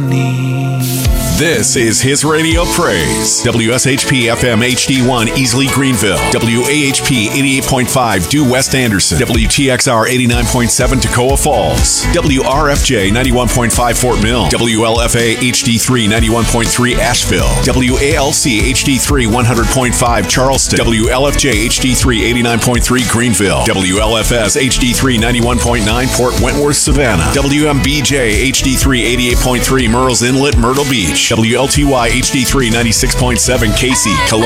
need. This is His Radio Praise. WSHP FM HD1 Easley Greenville. WAHP 88.5 Due West Anderson. WTXR 89.7 Toccoa Falls. WRFJ 91.5 Fort Mill. WLFA HD3 91.3 Asheville. WALC HD3 100.5 Charleston. WLFJ HD3 89.3 Greenville. WLFS HD3 91.9 Port Wentworth Savannah. WMBJ HD3 88.3 Murrells Inlet Myrtle Beach. WLTY HD3 96.7 Casey, Columbia.